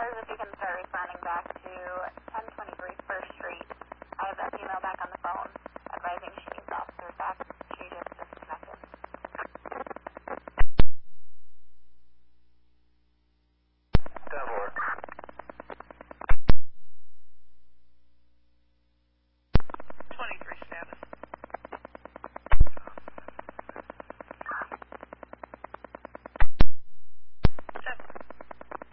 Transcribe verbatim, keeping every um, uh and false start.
callers, if you can start responding back to ten twenty-three First Street. I have that email back on the